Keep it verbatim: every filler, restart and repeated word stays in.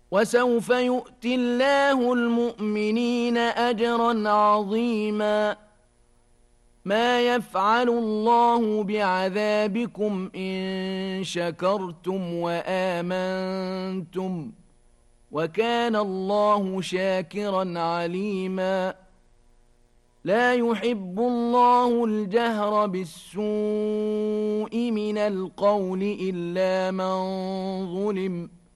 وسوف يؤتي الله المؤمنين أجرا عظيما ما يفعل الله بعذابكم إن شكرتم وآمنتم وكان الله شاكرا عليما لا يحب الله الجهر بالسوء من القول إلا من ظلم